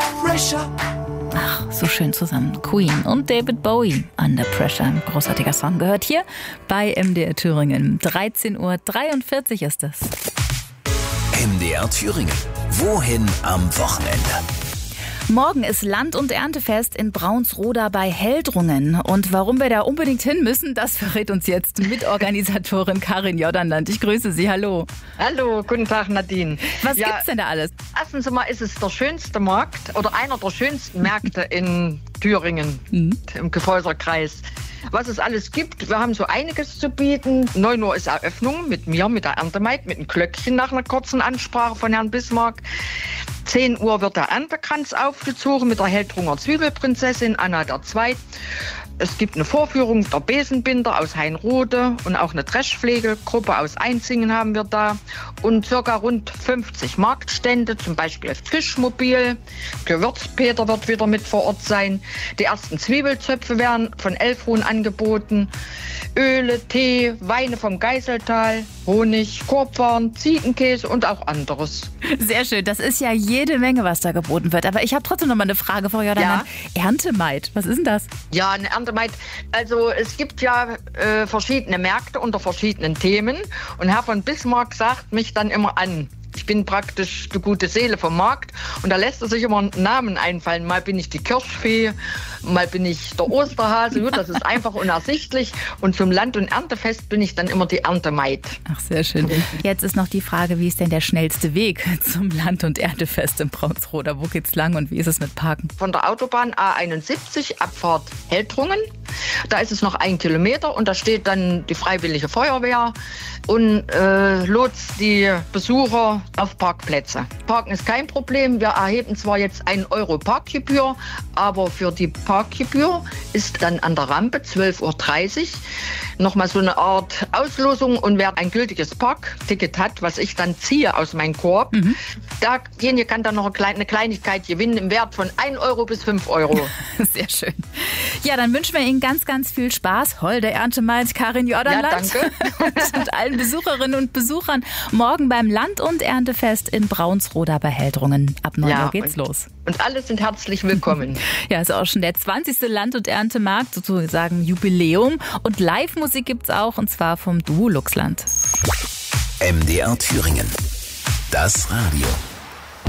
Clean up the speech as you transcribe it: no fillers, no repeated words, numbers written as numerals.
pressure. Ach, so schön zusammen. Queen und David Bowie, Under Pressure. Ein großartiger Song gehört hier bei MDR Thüringen. 13:43 Uhr ist es. MDR Thüringen. Wohin am Wochenende? Morgen ist Land- und Erntefest in Braunsroda bei Heldrungen. Und warum wir da unbedingt hin müssen, das verrät uns jetzt Mitorganisatorin Karin Jodderland. Ich grüße Sie, hallo. Hallo, guten Tag Nadine. Was gibt's denn da alles? Erstens mal ist es der schönste Markt oder einer der schönsten Märkte in Thüringen, im Gefäuserkreis. Was es alles gibt, wir haben so einiges zu bieten. 9 Uhr ist Eröffnung mit mir, mit der Erntemaid, mit einem Glöckchen nach einer kurzen Ansprache von Herrn Bismarck. 10 Uhr wird der Erntekranz aufgezogen mit der Heldrunger Zwiebelprinzessin Anna II. Es gibt eine Vorführung der Besenbinder aus Heinrode und auch eine Dreschpflegegruppe aus Einzingen haben wir da. Und circa rund 50 Marktstände, zum Beispiel Fischmobil. Gewürzpeter wird wieder mit vor Ort sein. Die ersten Zwiebelzöpfe werden von Elfruhn angeboten. Öle, Tee, Weine vom Geiseltal, Honig, Korbwaren, Ziegenkäse und auch anderes. Sehr schön, das ist ja jede Menge, was da geboten wird. Aber ich habe trotzdem noch mal eine Frage, Frau Jodderland. Ja? Erntemaid, was ist denn das? Ja, eine Erntemaid. Also es gibt ja verschiedene Märkte unter verschiedenen Themen. Und Herr von Bismarck sagt mich dann immer an. Ich bin praktisch die gute Seele vom Markt und da lässt er sich immer einen Namen einfallen. Mal bin ich die Kirschfee, mal bin ich der Osterhase. Das ist einfach unersichtlich. Und zum Land- und Erntefest bin ich dann immer die Erntemaid. Ach, sehr schön. Jetzt ist noch die Frage, wie ist denn der schnellste Weg zum Land- und Erntefest in Braunsroda? Wo geht's lang und wie ist es mit Parken? Von der Autobahn A71, Abfahrt Heldrungen. Da ist es noch 1 Kilometer und da steht dann die Freiwillige Feuerwehr und lotst die Besucher auf Parkplätze. Parken ist kein Problem. Wir erheben zwar jetzt 1 Euro Parkgebühr, aber für die Parkgebühr ist dann an der Rampe 12:30 Uhr nochmal so eine Art Auslosung und wer ein gültiges Parkticket hat, was ich dann ziehe aus meinem Korb, derjenige kann dann noch eine Kleinigkeit gewinnen im Wert von 1 Euro bis 5 Euro. Sehr schön. Ja, dann wünschen wir Ihnen ganz, ganz viel Spaß. Holde Erntemaid, Karin Jodderland. Ja, danke. Und allen Besucherinnen und Besuchern morgen beim Land- und Erntefest in Braunsroda bei Heldrungen. Ab 9 Uhr geht's los. Und alle sind herzlich willkommen. Ja, ist auch schon der 20. Land- und Erntemarkt, sozusagen Jubiläum. Und Live-Musik gibt's auch, und zwar vom Duo Luxland. MDR Thüringen. Das Radio.